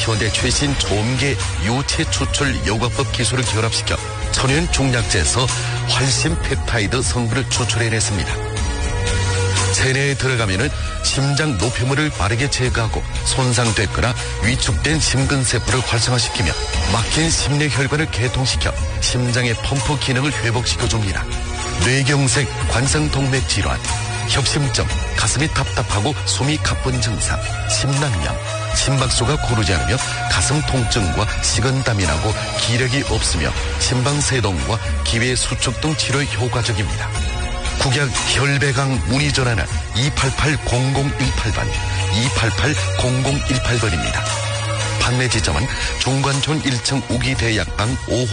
유치원대 최신 조음계 유체 추출 요가법 기술을 결합시켜 천연 중약제에서 활신 펩타이드 성분을 추출해냈습니다. 체내에 들어가면은 심장 노폐물을 빠르게 제거하고 손상됐거나 위축된 심근세포를 활성화시키며 막힌 심뇌혈관을 개통시켜 심장의 펌프 기능을 회복시켜줍니다. 뇌경색, 관상동맥 질환, 협심증, 가슴이 답답하고 숨이 가쁜 증상, 심낭염, 심박수가 고르지 않으며 가슴 통증과 식은땀이 나고 기력이 없으며 심방세동과 기회 수축 등 치료에 효과적입니다. 국약 혈배강 문의 전화는 288-0018번, 288-0018번입니다. 판매 지점은 종관촌 1층 우기대약방 5호